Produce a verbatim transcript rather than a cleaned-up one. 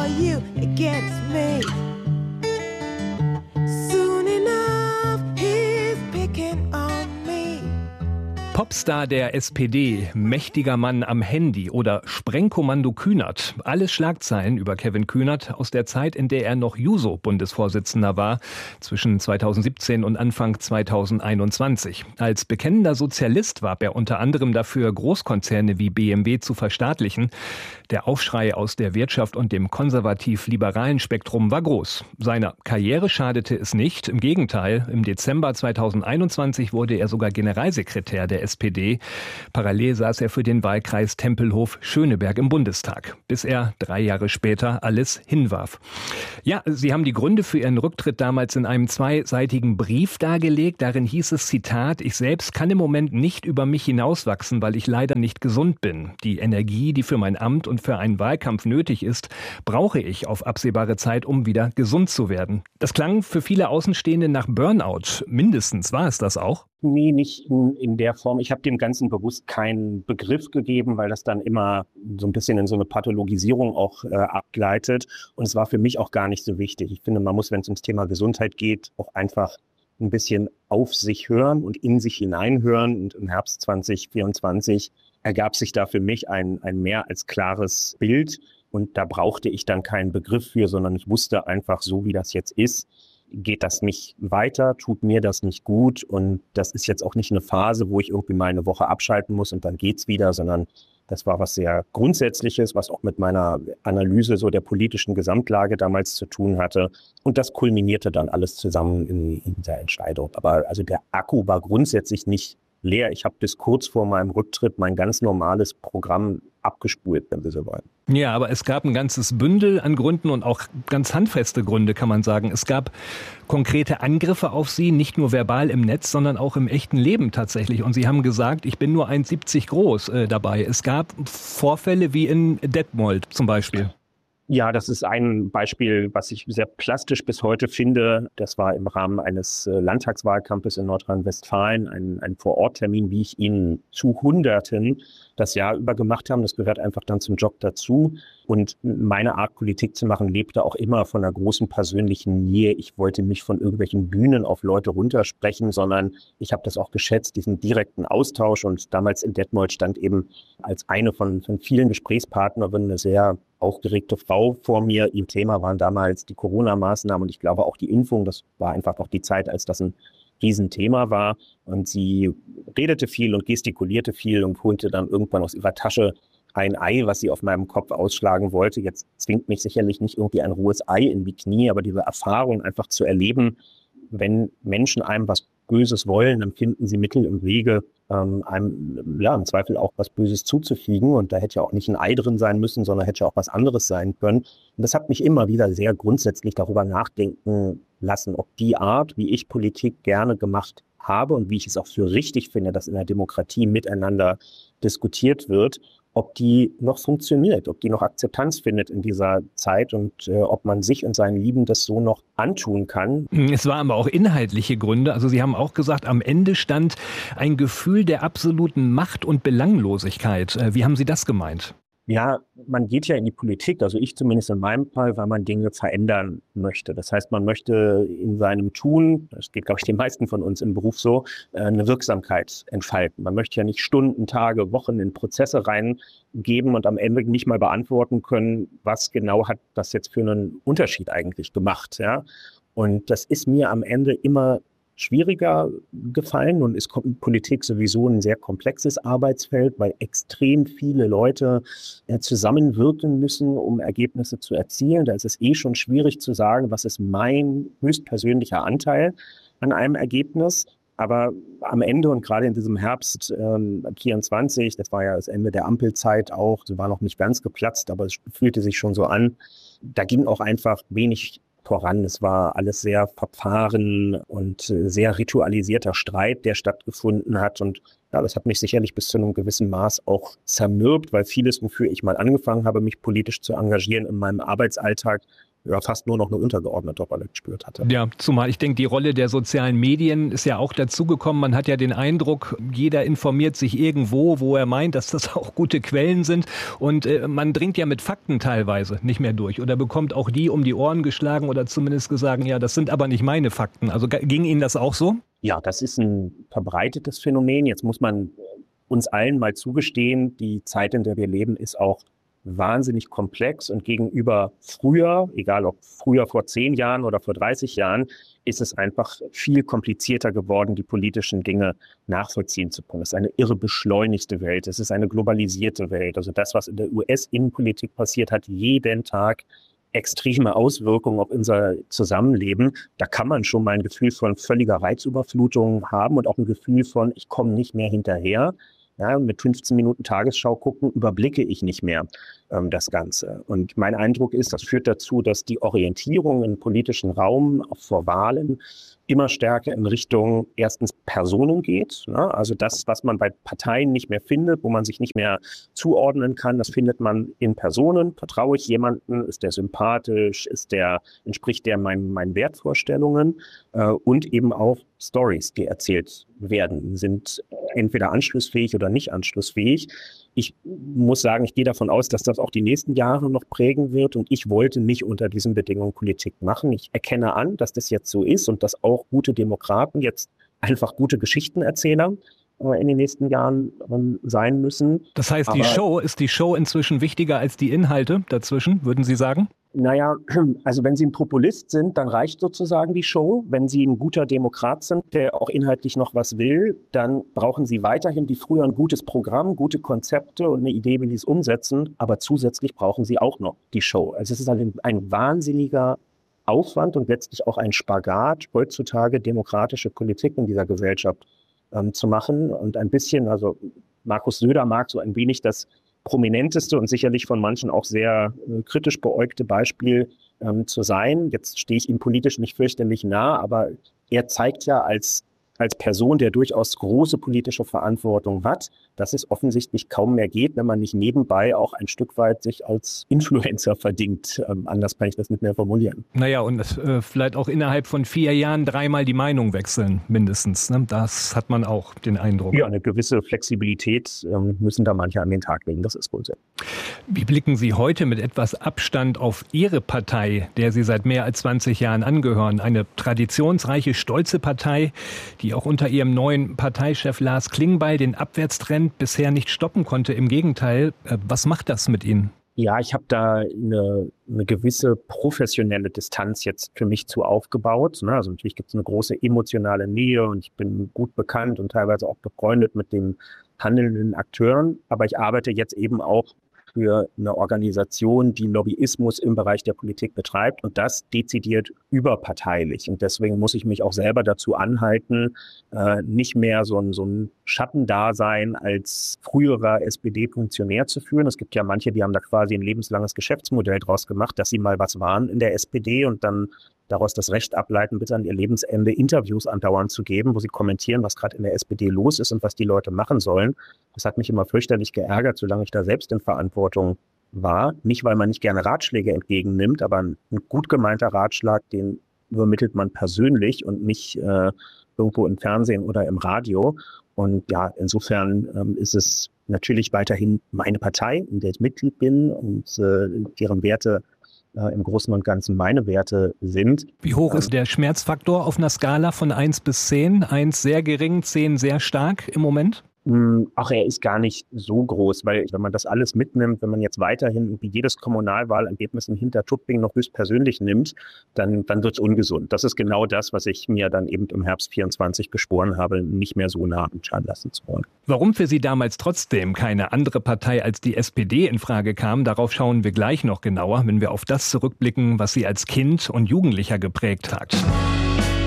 for you against me. Soon enough, he's picking on me. Popstar der S P D, mächtiger Mann am Handy oder Sprengkommando Kühnert. Alles Schlagzeilen über Kevin Kühnert aus der Zeit, in der er noch Juso-Bundesvorsitzender war, zwischen zweitausendsiebzehn und Anfang zweitausendeinundzwanzig. Als bekennender Sozialist warb er unter anderem dafür, Großkonzerne wie B M W zu verstaatlichen. Der Aufschrei aus der Wirtschaft und dem konservativ-liberalen Spektrum war groß. Seiner Karriere schadete es nicht. Im Gegenteil, im Dezember zweitausendeinundzwanzig wurde er sogar Generalsekretär der S P D. Parallel saß er für den Wahlkreis Tempelhof-Schöneberg im Bundestag, bis er drei Jahre später alles hinwarf. Ja, Sie haben die Gründe für Ihren Rücktritt damals in einem zweiseitigen Brief dargelegt. Darin hieß es, Zitat, ich selbst kann im Moment nicht über mich hinauswachsen, weil ich leider nicht gesund bin. Die Energie, die für mein Amt und für einen Wahlkampf nötig ist, brauche ich auf absehbare Zeit, um wieder gesund zu werden. Das klang für viele Außenstehende nach Burnout. Mindestens war es das auch? Nee, nicht in, in der Form. Ich habe dem Ganzen bewusst keinen Begriff gegeben, weil das dann immer so ein bisschen in so eine Pathologisierung auch äh, abgleitet. Und es war für mich auch gar nicht so wichtig. Ich finde, man muss, wenn es ums Thema Gesundheit geht, auch einfach ein bisschen auf sich hören und in sich hineinhören. Und im Herbst zwanzig vierundzwanzig ergab sich da für mich ein, ein mehr als klares Bild. Und da brauchte ich dann keinen Begriff für, sondern ich wusste einfach, so wie das jetzt ist, geht das nicht weiter, tut mir das nicht gut. Und das ist jetzt auch nicht eine Phase, wo ich irgendwie mal eine Woche abschalten muss und dann geht's wieder, sondern das war was sehr Grundsätzliches, was auch mit meiner Analyse so der politischen Gesamtlage damals zu tun hatte. Und das kulminierte dann alles zusammen in, in dieser Entscheidung. Aber also der Akku war grundsätzlich nicht leer. Ich habe bis kurz vor meinem Rücktritt mein ganz normales Programm abgespult, wenn wir so wollen. Ja, aber es gab ein ganzes Bündel an Gründen und auch ganz handfeste Gründe, kann man sagen. Es gab konkrete Angriffe auf Sie, nicht nur verbal im Netz, sondern auch im echten Leben tatsächlich. Und Sie haben gesagt, ich bin nur eins Komma siebzig groß äh, dabei. Es gab Vorfälle wie in Detmold zum Beispiel. Ja, das ist ein Beispiel, was ich sehr plastisch bis heute finde. Das war im Rahmen eines Landtagswahlkampfes in Nordrhein-Westfalen, ein, ein Vororttermin, wie ich ihn zu Hunderten das Jahr über gemacht habe. Das gehört einfach dann zum Job dazu. Und meine Art, Politik zu machen, lebte auch immer von einer großen persönlichen Nähe. Ich wollte nicht von irgendwelchen Bühnen auf Leute runtersprechen, sondern ich habe das auch geschätzt, diesen direkten Austausch. Und damals in Detmold stand eben als eine von, von vielen Gesprächspartnerinnen eine sehr aufgeregte Frau vor mir. Ihr Thema waren damals die Corona-Maßnahmen und ich glaube auch die Impfung. Das war einfach noch die Zeit, als das ein Riesenthema war. Und sie redete viel und gestikulierte viel und holte dann irgendwann aus ihrer Tasche ein Ei, was sie auf meinem Kopf ausschlagen wollte. Jetzt zwingt mich sicherlich nicht irgendwie ein rohes Ei in die Knie, aber diese Erfahrung einfach zu erleben, wenn Menschen einem was Böses wollen, dann finden sie Mittel im Wege, ähm, einem ja im Zweifel auch was Böses zuzufügen. Und da hätte ja auch nicht ein Ei drin sein müssen, sondern hätte ja auch was anderes sein können. Und das hat mich immer wieder sehr grundsätzlich darüber nachdenken lassen, ob die Art, wie ich Politik gerne gemacht habe und wie ich es auch für richtig finde, dass in der Demokratie miteinander diskutiert wird, ob die noch funktioniert, ob die noch Akzeptanz findet in dieser Zeit und äh, ob man sich und seinen Lieben das so noch antun kann. Es waren aber auch inhaltliche Gründe. Also Sie haben auch gesagt, am Ende stand ein Gefühl der absoluten Macht und Belanglosigkeit. Wie haben Sie das gemeint? Ja, man geht ja in die Politik, also ich zumindest in meinem Fall, weil man Dinge verändern möchte. Das heißt, man möchte in seinem Tun, das geht, glaube ich, den meisten von uns im Beruf so, eine Wirksamkeit entfalten. Man möchte ja nicht Stunden, Tage, Wochen in Prozesse reingeben und am Ende nicht mal beantworten können, was genau hat das jetzt für einen Unterschied eigentlich gemacht, ja. Und das ist mir am Ende immer schwieriger gefallen und ist Politik sowieso ein sehr komplexes Arbeitsfeld, weil extrem viele Leute äh, zusammenwirken müssen, um Ergebnisse zu erzielen. Da ist es eh schon schwierig zu sagen, was ist mein höchstpersönlicher Anteil an einem Ergebnis. Aber am Ende und gerade in diesem Herbst ähm, vierundzwanzig, das war ja das Ende der Ampelzeit auch, sie war noch nicht ganz geplatzt, aber es fühlte sich schon so an, da ging auch einfach wenig voran. Es war alles sehr verfahren und sehr ritualisierter Streit, der stattgefunden hat. Und ja, das hat mich sicherlich bis zu einem gewissen Maß auch zermürbt, weil vieles, wofür ich mal angefangen habe, mich politisch zu engagieren in meinem Arbeitsalltag, ja, fast nur noch eine untergeordnete Rolle gespürt hatte. Ja, zumal ich denke, die Rolle der sozialen Medien ist ja auch dazugekommen. Man hat ja den Eindruck, jeder informiert sich irgendwo, wo er meint, dass das auch gute Quellen sind. Und äh, man dringt ja mit Fakten teilweise nicht mehr durch oder bekommt auch die um die Ohren geschlagen oder zumindest gesagt, ja, das sind aber nicht meine Fakten. Also ging Ihnen das auch so? Ja, das ist ein verbreitetes Phänomen. Jetzt muss man uns allen mal zugestehen, die Zeit, in der wir leben, ist auch wahnsinnig komplex und gegenüber früher, egal ob früher vor zehn Jahren oder vor dreißig Jahren, ist es einfach viel komplizierter geworden, die politischen Dinge nachvollziehen zu können. Es ist eine irre beschleunigte Welt, es ist eine globalisierte Welt. Also das, was in der U S-Innenpolitik passiert, hat jeden Tag extreme Auswirkungen auf unser Zusammenleben. Da kann man schon mal ein Gefühl von völliger Reizüberflutung haben und auch ein Gefühl von, ich komme nicht mehr hinterher. Ja, mit fünfzehn Minuten Tagesschau gucken, überblicke ich nicht mehr ähm, das Ganze. Und mein Eindruck ist, das führt dazu, dass die Orientierung im politischen Raum auch vor Wahlen immer stärker in Richtung erstens Personen geht. Ne? Also das, was man bei Parteien nicht mehr findet, wo man sich nicht mehr zuordnen kann, das findet man in Personen. Vertraue ich jemanden? Ist der sympathisch? Ist der, entspricht der meinen, meinen Wertvorstellungen? Äh, und eben auch Stories, die erzählt werden, sind entweder anschlussfähig oder nicht anschlussfähig. Ich muss sagen, ich gehe davon aus, dass das auch die nächsten Jahre noch prägen wird und ich wollte nicht unter diesen Bedingungen Politik machen. Ich erkenne an, dass das jetzt so ist und dass auch gute Demokraten jetzt einfach gute Geschichtenerzähler in den nächsten Jahren sein müssen. Das heißt, Aber die Show, ist die Show inzwischen wichtiger als die Inhalte dazwischen, würden Sie sagen? Naja, also wenn Sie ein Populist sind, dann reicht sozusagen die Show. Wenn Sie ein guter Demokrat sind, der auch inhaltlich noch was will, dann brauchen Sie weiterhin wie früher ein gutes Programm, gute Konzepte und eine Idee, wie Sie es umsetzen. Aber zusätzlich brauchen Sie auch noch die Show. Also es ist ein, ein wahnsinniger Aufwand und letztlich auch ein Spagat, heutzutage demokratische Politik in dieser Gesellschaft ähm, zu machen. Und ein bisschen, also Markus Söder mag so ein wenig das prominenteste und sicherlich von manchen auch sehr äh, kritisch beäugte Beispiel ähm, zu sein. Jetzt stehe ich ihm politisch nicht fürchterlich nah, aber er zeigt ja als, als Person, der durchaus große politische Verantwortung hat, dass es offensichtlich kaum mehr geht, wenn man nicht nebenbei auch ein Stück weit sich als Influencer verdingt. Ähm, anders kann ich das nicht mehr formulieren. Naja, und äh, vielleicht auch innerhalb von vier Jahren dreimal die Meinung wechseln, mindestens. Ne? Das hat man auch den Eindruck. Ja, eine gewisse Flexibilität ähm, müssen da manche an den Tag legen. Das ist wohl so. Wie blicken Sie heute mit etwas Abstand auf Ihre Partei, der Sie seit mehr als zwanzig Jahren angehören? Eine traditionsreiche, stolze Partei, die auch unter ihrem neuen Parteichef Lars Klingbeil den Abwärtstrend bisher nicht stoppen konnte. Im Gegenteil, was macht das mit Ihnen? Ja, ich habe da eine, eine gewisse professionelle Distanz jetzt für mich zu aufgebaut. Also natürlich gibt es eine große emotionale Nähe und ich bin gut bekannt und teilweise auch befreundet mit den handelnden Akteuren. Aber ich arbeite jetzt eben auch für eine Organisation, die Lobbyismus im Bereich der Politik betreibt und das dezidiert überparteilich. Und deswegen muss ich mich auch selber dazu anhalten, äh, nicht mehr so ein, so ein Schattendasein als früherer S P D-Funktionär zu führen. Es gibt ja manche, die haben da quasi ein lebenslanges Geschäftsmodell draus gemacht, dass sie mal was waren in der S P D und dann daraus das Recht ableiten, bis an ihr Lebensende Interviews andauernd zu geben, wo sie kommentieren, was gerade in der S P D los ist und was die Leute machen sollen. Das hat mich immer fürchterlich geärgert, solange ich da selbst in Verantwortung war. Nicht, weil man nicht gerne Ratschläge entgegennimmt, aber ein, ein gut gemeinter Ratschlag, den übermittelt man persönlich und nicht äh, irgendwo im Fernsehen oder im Radio. Und ja, insofern ähm, ist es natürlich weiterhin meine Partei, in der ich Mitglied bin und äh, deren Werte im Großen und Ganzen meine Werte sind. Wie hoch ist der Schmerzfaktor auf einer Skala von eins bis zehn? eins sehr gering, zehn sehr stark im Moment? Ach, er ist gar nicht so groß, weil wenn man das alles mitnimmt, wenn man jetzt weiterhin wie jedes Kommunalwahlergebnis in Hintertupfing noch höchstpersönlich nimmt, dann, dann wird es ungesund. Das ist genau das, was ich mir dann eben im Herbst vierundzwanzig geschworen habe, nicht mehr so nah anschauen lassen zu wollen. Warum für Sie damals trotzdem keine andere Partei als die S P D in Frage kam, darauf schauen wir gleich noch genauer, wenn wir auf das zurückblicken, was Sie als Kind und Jugendlicher geprägt hat.